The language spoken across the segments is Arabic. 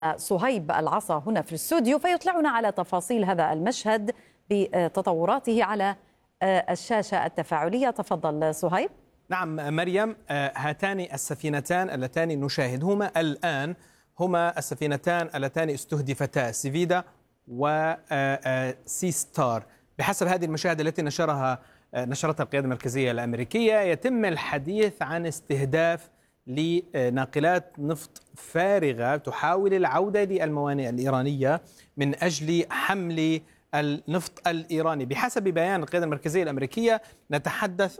صهيب العصا هنا في الاستوديو فيطلعنا على تفاصيل هذا المشهد بتطوراته على الشاشة التفاعلية. تفضل صهيب. نعم مريم، هاتان السفينتان اللتان نشاهدهما الآن هما السفينتان اللتان استهدفتا سيفيدا وسي ستار. بحسب هذه المشاهد التي نشرتها القيادة المركزية الأمريكية، يتم الحديث عن استهداف لناقلات نفط فارغة تحاول العودة للموانئ الإيرانية من أجل حمل النفط الإيراني. بحسب بيان القيادة المركزية الأمريكية نتحدث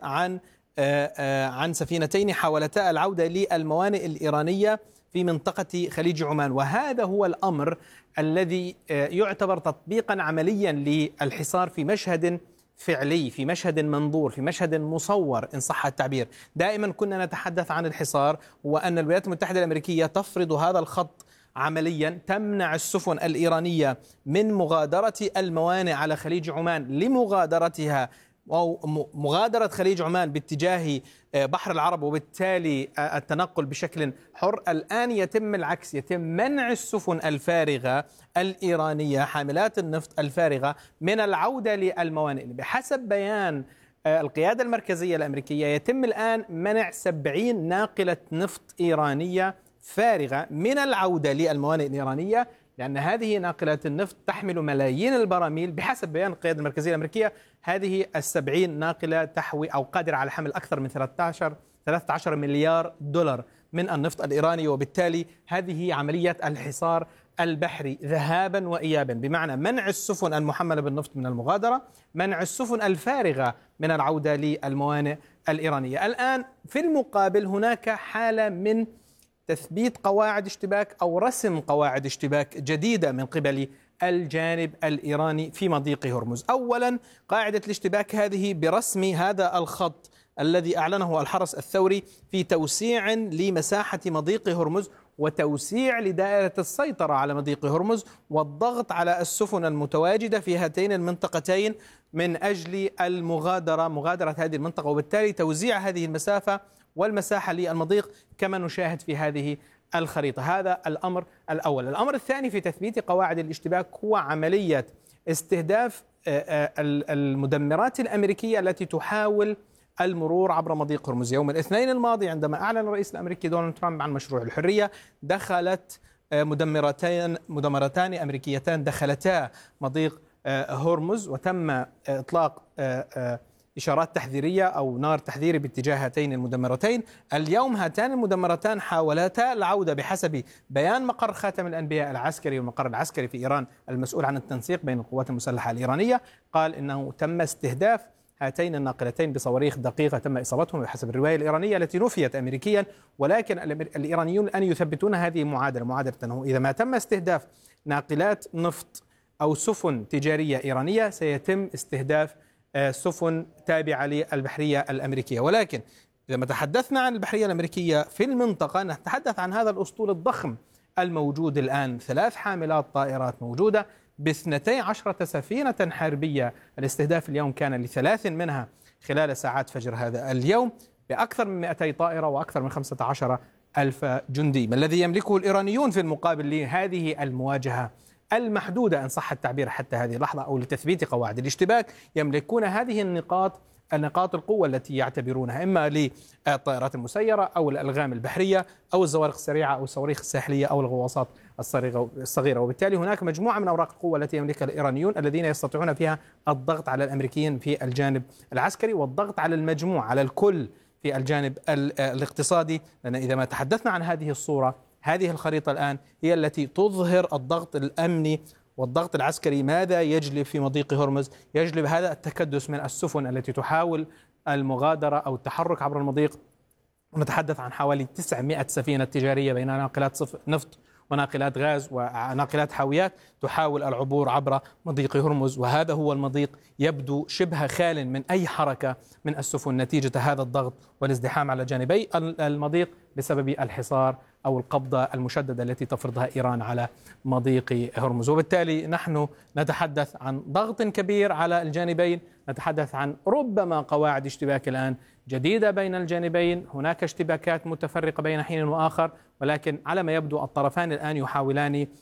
عن سفينتين حاولتا العودة للموانئ الإيرانية في منطقة خليج عمان، وهذا هو الأمر الذي يعتبر تطبيقا عمليا للحصار في مشهد فعلي، في مشهد منظور، في مشهد مصور إن صح التعبير. دائما كنا نتحدث عن الحصار وأن الولايات المتحدة الأمريكية تفرض هذا الخط عمليا، تمنع السفن الإيرانية من مغادرة الموانئ على خليج عمان لمغادرتها أو مغادرة خليج عمان باتجاه بحر العرب، وبالتالي التنقل بشكل حر. الآن يتم العكس، يتم منع السفن الفارغة الإيرانية حاملات النفط الفارغة من العودة للموانئ. بحسب بيان القيادة المركزية الأمريكية يتم الآن منع 70 ناقلة نفط إيرانية فارغة من العودة للموانئ الإيرانية، لأن هذه ناقلات النفط تحمل ملايين البراميل. بحسب بيان القيادة المركزية الأمريكية هذه 70 ناقلة تحوي أو قادرة على حمل أكثر من 13 مليار دولار من النفط الإيراني، وبالتالي هذه عملية الحصار البحري ذهابا وإيابا، بمعنى منع السفن المحملة بالنفط من المغادرة، منع السفن الفارغة من العودة للموانئ الإيرانية. الآن في المقابل هناك حالة من تثبيت قواعد اشتباك أو رسم قواعد اشتباك جديدة من قبل الجانب الإيراني في مضيق هرمز. أولا، قاعدة الاشتباك هذه برسم هذا الخط الذي أعلنه الحرس الثوري في توسيع لمساحة مضيق هرمز وتوسيع لدائرة السيطرة على مضيق هرمز والضغط على السفن المتواجدة في هاتين المنطقتين من أجل مغادرة هذه المنطقة، وبالتالي توزيع هذه المسافة والمساحة للمضيق كما نشاهد في هذه الخريطة. هذا الأمر الأول. الأمر الثاني في تثبيت قواعد الاشتباك هو عملية استهداف المدمرات الأمريكية التي تحاول المرور عبر مضيق هرمز. يوم الاثنين الماضي عندما أعلن الرئيس الأمريكي دونالد ترامب عن مشروع الحرية، دخلت مدمرتان أمريكيتان دخلتا مضيق هرمز، وتم إطلاق إشارات تحذيرية أو نار تحذيري باتجاه هاتين المدمرتين. اليوم هاتان المدمرتان حاولتا العودة بحسب بيان مقر خاتم الأنبياء العسكري والمقر العسكري في إيران المسؤول عن التنسيق بين القوات المسلحة الإيرانية، قال إنه تم استهداف هاتين الناقلتين بصواريخ دقيقة تم إصابتهم بحسب الرواية الإيرانية التي نفيت أمريكيا، ولكن الإيرانيون الآن يثبتون هذه معادلة أنه إذا ما تم استهداف ناقلات نفط أو سفن تجارية إيرانية سيتم استهداف سفن تابعة للبحرية الأمريكية. ولكن إذا ما تحدثنا عن البحرية الأمريكية في المنطقة نتحدث عن هذا الأسطول الضخم الموجود الآن، 3 حاملات طائرات موجودة ب12 سفينة حربية. الاستهداف اليوم كان ل3 منها خلال ساعات فجر هذا اليوم بأكثر من 200 طائرة وأكثر من 15 ألف جندي. ما الذي يملكه الإيرانيون في المقابل لهذه المواجهة المحدودة إن صح التعبير حتى هذه اللحظة أو لتثبيت قواعد الاشتباك؟ يملكون هذه النقاط القوة التي يعتبرونها إما للطائرات المسيرة أو الألغام البحرية أو الزوارق السريعة أو الصواريخ الساحلية أو الغواصات الصغيرة. وبالتالي هناك مجموعة من أوراق القوة التي يملكها الإيرانيون الذين يستطيعون فيها الضغط على الأمريكيين في الجانب العسكري والضغط على المجموع على الكل في الجانب الاقتصادي. لأن إذا ما تحدثنا عن هذه الصورة، هذه الخريطة الآن هي التي تظهر الضغط الأمني والضغط العسكري ماذا يجلب في مضيق هرمز. يجلب هذا التكدس من السفن التي تحاول المغادرة أو التحرك عبر المضيق. نتحدث عن حوالي 900 سفينة تجارية بين ناقلات نفط وناقلات غاز وناقلات حاويات تحاول العبور عبر مضيق هرمز، وهذا هو المضيق يبدو شبه خال من أي حركة من السفن نتيجة هذا الضغط والازدحام على جانبي المضيق بسبب الحصار أو القبضة المشددة التي تفرضها إيران على مضيق هرمز. وبالتالي نحن نتحدث عن ضغط كبير على الجانبين، نتحدث عن ربما قواعد اشتباك الآن جديدة بين الجانبين. هناك اشتباكات متفرقة بين حين وآخر، ولكن على ما يبدو الطرفان الآن يحاولان